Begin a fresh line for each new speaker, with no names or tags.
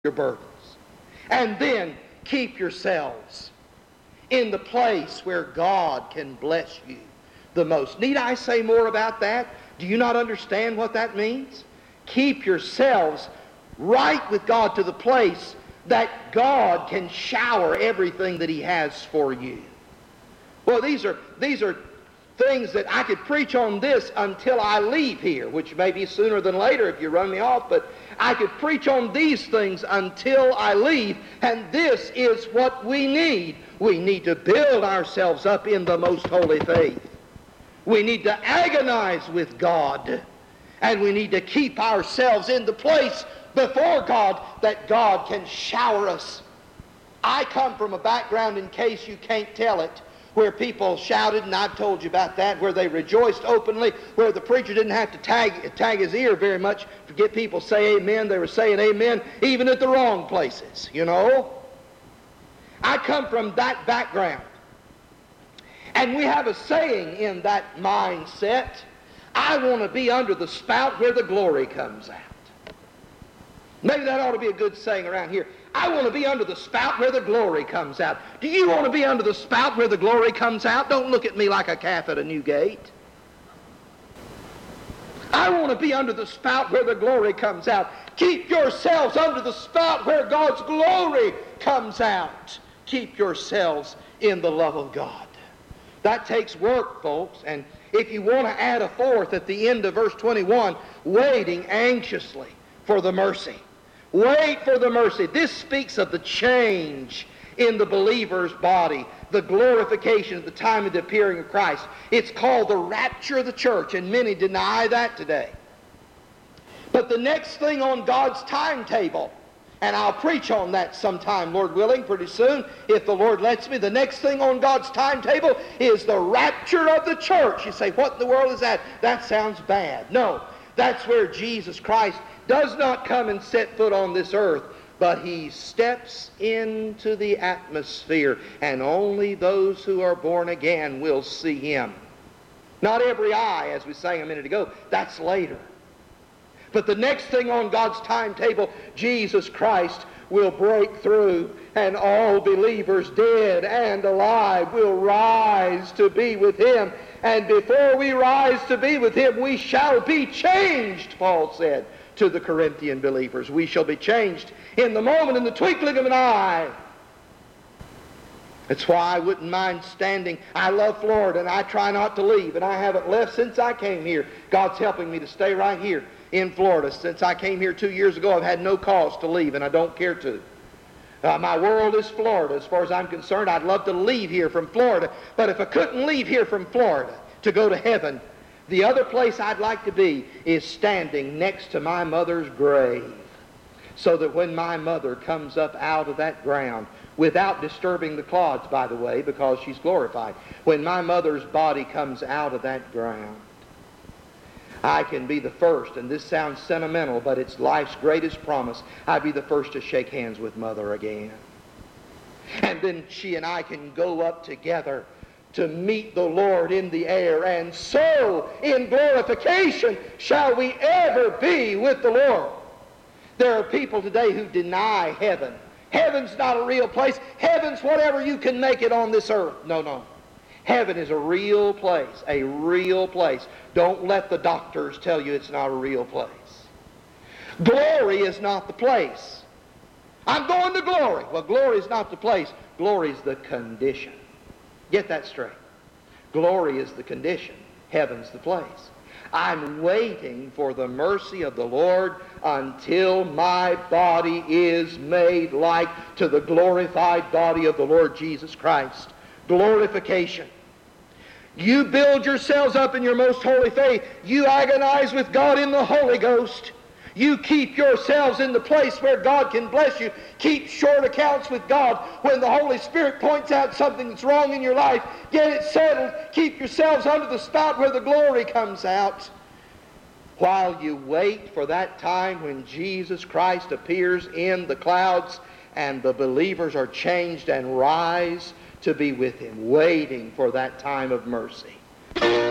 your burdens. And then keep yourselves in the place where God can bless you the most. Need I say more about that? Do you not understand what that means? Keep yourselves right with God to the place that God can shower everything that He has for you. Well, these are things that I could preach on this until I leave here, which may be sooner than later if you run me off, but I could preach on these things until I leave, and this is what we need. We need to build ourselves up in the most holy faith. We need to agonize with God, and we need to keep ourselves in the place before God that God can shower us. I come from a background, in case you can't tell it, where people shouted, and I've told you about that, where they rejoiced openly, where the preacher didn't have to tag his ear very much to get people to say amen. They were saying amen even at the wrong places, you know. I come from that background. And we have a saying in that mindset, I want to be under the spout where the glory comes out. Maybe that ought to be a good saying around here. I want to be under the spout where the glory comes out. Do you want to be under the spout where the glory comes out? Don't look at me like a calf at a new gate. I want to be under the spout where the glory comes out. Keep yourselves under the spout where God's glory comes out. Keep yourselves in the love of God. That takes work, folks. And if you want to add a fourth at the end of verse 21, waiting anxiously for the mercy. Wait for the mercy. This speaks of the change in the believer's body, the glorification at the time of the appearing of Christ. It's called the rapture of the church, and many deny that today. But the next thing on God's timetable, and I'll preach on that sometime, Lord willing, pretty soon, if the Lord lets me. The next thing on God's timetable is the rapture of the church. You say, what in the world is that? That sounds bad. No, that's where Jesus Christ does not come and set foot on this earth, but He steps into the atmosphere, and only those who are born again will see Him. Not every eye, as we sang a minute ago. That's later. But the next thing on God's timetable, Jesus Christ will break through, and all believers, dead and alive, will rise to be with Him. And before we rise to be with Him, we shall be changed, Paul said to the Corinthian believers. We shall be changed in the moment, in the twinkling of an eye. That's why I wouldn't mind standing. I love Florida, and I try not to leave, and I haven't left since I came here. God's helping me to stay right here in Florida. Since I came here 2 years ago, I've had no cause to leave, and I don't care to. My world is Florida. As far as I'm concerned, I'd love to leave here from Florida, but if I couldn't leave here from Florida to go to heaven, the other place I'd like to be is standing next to my mother's grave, so that when my mother comes up out of that ground, without disturbing the clods, by the way, because she's glorified, when my mother's body comes out of that ground, I can be the first, and this sounds sentimental, but it's life's greatest promise. I'd be the first to shake hands with Mother again. And then she and I can go up together to meet the Lord in the air, and so in glorification shall we ever be with the Lord. There are people today who deny heaven. Heaven's not a real place. Heaven's whatever you can make it on this earth. No. Heaven is a real place, a real place. Don't let the doctors tell you it's not a real place. Glory is not the place. I'm going to glory. Well, glory is not the place. Glory is the condition. Get that straight. Glory is the condition. Heaven's the place. I'm waiting for the mercy of the Lord until my body is made like to the glorified body of the Lord Jesus Christ. Glorification. You build yourselves up in your most holy faith. You agonize with God in the Holy Ghost. You keep yourselves in the place where God can bless you. Keep short accounts with God. When the Holy Spirit points out something that's wrong in your life, get it settled. Keep yourselves under the spout where the glory comes out, while you wait for that time when Jesus Christ appears in the clouds and the believers are changed and rise to be with Him, waiting for that time of mercy.